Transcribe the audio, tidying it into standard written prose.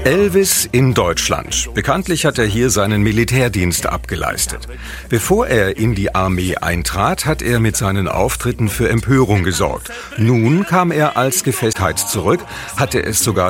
Elvis in Deutschland. Bekanntlich hat er hier seinen Militärdienst abgeleistet. Bevor er in die Armee eintrat, hat er mit seinen Auftritten für Empörung gesorgt. Nun kam er als Gefestigkeit zurück, hatte es sogar